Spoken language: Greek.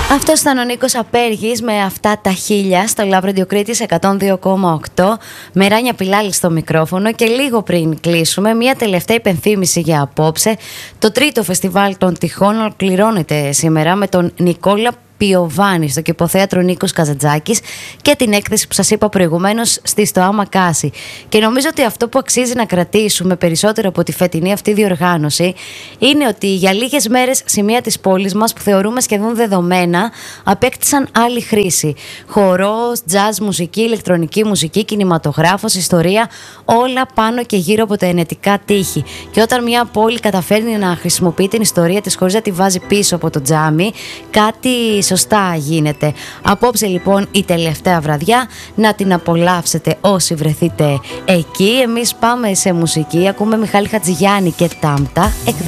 Αυτός ήταν ο Νίκος Απέργης με αυτά τα χίλια στο Love Radio Κρήτης 102,8. Με Ράνια Πιλάλη στο μικρόφωνο. Και λίγο πριν κλείσουμε, μια τελευταία υπενθύμηση για απόψε. Το τρίτο φεστιβάλ των τυχών ολοκληρώνεται σήμερα με τον Νικόλα Πιοβάνη στο Κηποθέατρο Νίκος Καζαντζάκης και την έκθεση που σας είπα προηγουμένως στη Στοά Μακάση. Και νομίζω ότι αυτό που αξίζει να κρατήσουμε περισσότερο από τη φετινή αυτή διοργάνωση είναι ότι για λίγες μέρες σημεία της πόλης μας που θεωρούμε σχεδόν δεδομένα απέκτησαν άλλη χρήση. Χορός, τζαζ, μουσική, ηλεκτρονική μουσική, κινηματογράφος, ιστορία, όλα πάνω και γύρω από τα ενετικά τείχη. Και όταν μια πόλη καταφέρνει να χρησιμοποιεί την ιστορία της χωρίς να τη βάζει πίσω από το τζάμι, κάτι σωστά γίνεται. Απόψε λοιπόν η τελευταία βραδιά, να την απολαύσετε όσοι βρεθείτε εκεί. Εμείς πάμε σε μουσική, ακούμε Μιχάλη Χατζηγιάννη και Τάμτα.